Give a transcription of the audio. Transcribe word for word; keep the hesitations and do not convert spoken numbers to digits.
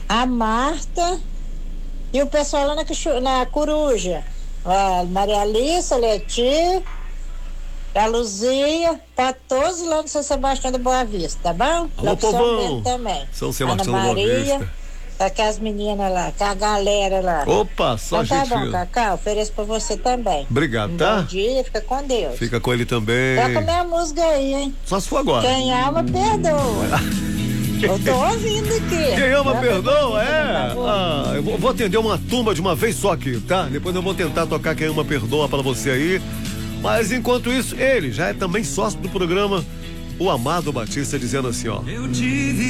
a Marta e o pessoal lá na, na Coruja. A Maria Alice, a Leti, a Luzia, tá todos lá no São Sebastião do Boa Vista, tá bom? Alô, lá povão. Também. São Sebastião Ana do Boa Maria, Vista. tá com as meninas lá, com a galera lá. Opa, só então, gente. Tá bom, Cacau, ofereço pra você também. Obrigado, um tá? Bom dia, fica com Deus. Fica com ele também. Toca minha música aí, hein? Só se for agora. Quem ama, perdoa. Eu tô ouvindo aqui. Quem ama, Tá perdoa, é? tá Ah, eu vou, vou atender uma turma de uma vez só aqui, tá? Depois eu vou tentar tocar Quem ama, perdoa pra você aí. Mas enquanto isso, ele já é também sócio do programa, o Amado Batista, dizendo assim, ó. Eu tive